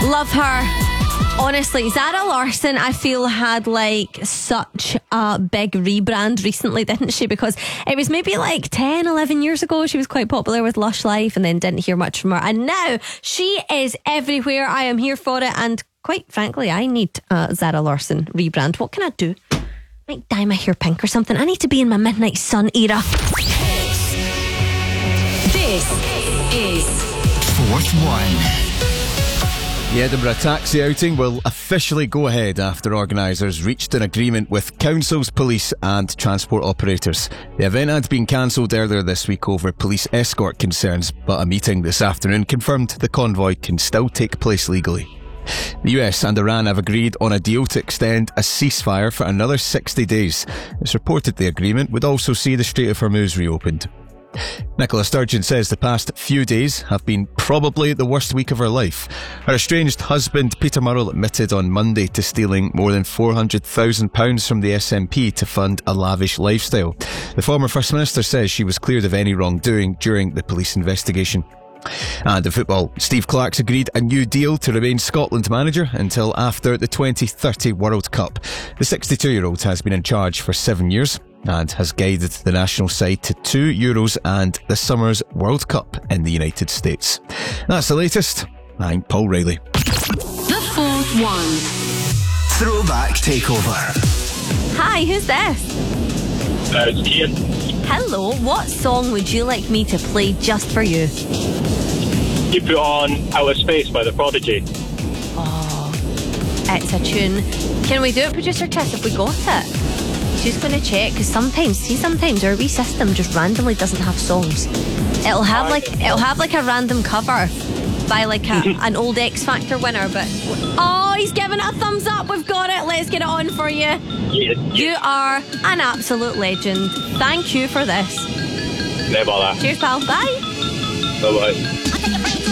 Love her. Honestly, Zara Larsson, I feel, had like such a big rebrand recently, didn't she? Because it was maybe like 10, 11 years ago she was quite popular with Lush Life and then didn't hear much from her. And now she is everywhere. I am here for it. And quite frankly, I need a Zara Larsson rebrand. What can I do? Might dye my hair pink or something. I need to be in my Midnight Sun era. This is Fourth One. The Edinburgh taxi outing will officially go ahead after organisers reached an agreement with councils, police and transport operators. The event had been cancelled earlier this week over police escort concerns, but a meeting this afternoon confirmed the convoy can still take place legally. The US and Iran have agreed on a deal to extend a ceasefire for another 60 days. It's reported the agreement would also see the Strait of Hormuz reopened. Nicola Sturgeon says the past few days have been probably the worst week of her life. Her estranged husband Peter Murrell admitted on Monday to stealing more than £400,000 from the SNP to fund a lavish lifestyle. The former First Minister says she was cleared of any wrongdoing during the police investigation. And in football, Steve Clarke's agreed a new deal to remain Scotland manager until after the 2030 World Cup. The 62-year-old has been in charge for 7 years and has guided the national side to 2 Euros and the Summer's World Cup in the United States. That's the latest. I'm Paul Riley. The Fourth One. Throwback Takeover. Hi, who's this? It's Ian. Hello, what song would you like me to play just for you? You put on Outer Space by The Prodigy. Oh, it's a tune. Can we do it, producer Tess, if we got it? She's going to check, because sometimes our wee system just randomly doesn't have songs. It'll have like a random cover by like an old X Factor winner, but oh, he's giving it a thumbs up. We've got it. Let's get it on for you. Yeah. You are an absolute legend. Thank you for this. No bother. Cheers, pal. Bye. Bye-bye.